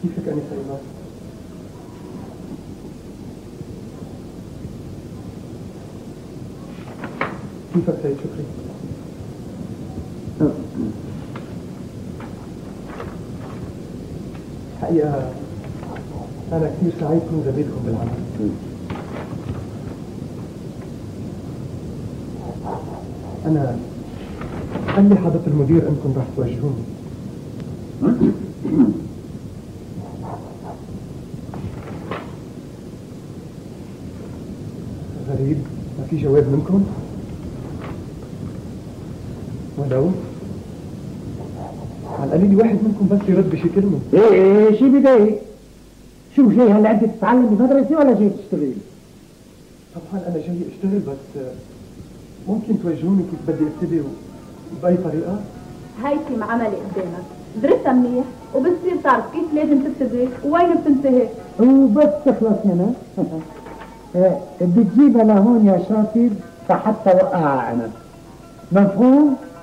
كيفك أنسة إيمان؟ كيفك سيد شكري؟ حقيقة أنا كثير سعيد كون زميلكم بالعمل. أنا قال لي حضرة المدير أنكم رح توجهوني. غريب، ما في جواب منكم؟ ولو على القليل واحد منكم بس يرد بشي كلمة. ايه شي بداية؟ شو جاي هلا انت تتعلم بمدرسة ولا جاي تشتغل؟ طبعا أنا جاي أشتغل، بس ممكن توجهوني كيف بدي ابتدي وبأي طريقة؟ هيتم عملي قدامك، درسها منيح وبتصير تعرف كيف لازم تبتدي ووين بتنتهي. وبس تخلص هنا بتجيبها لهون يا شاطر فحتى وقعها انا. مفهوم؟